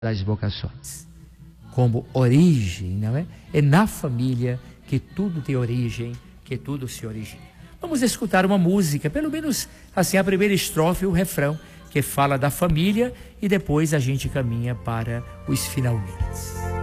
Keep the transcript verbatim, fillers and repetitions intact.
das vocações. Como origem, não é? É na família que tudo tem origem, que tudo se origina. Vamos escutar uma música, pelo menos assim, a primeira estrofe e o refrão, que fala da família, e depois a gente caminha para os finalmente.